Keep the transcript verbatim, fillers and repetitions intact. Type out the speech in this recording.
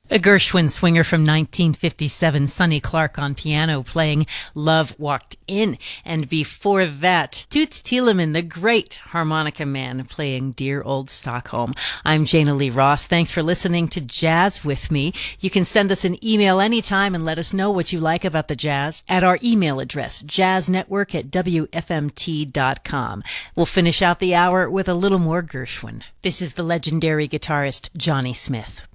A Gershwin swinger from nineteen fifty-seven, Sonny Clark on piano playing Love Walked In. And before that, Toots Thielemans, the great harmonica man, playing Dear Old Stockholm. I'm Jana Lee Ross. Thanks for listening to Jazz with me. You can send us an email anytime and let us know what you like about the jazz at our email address, jazznetwork at w f m t dot com. We'll finish out the hour with a little more Gershwin. This is the legendary guitarist Johnny Smith.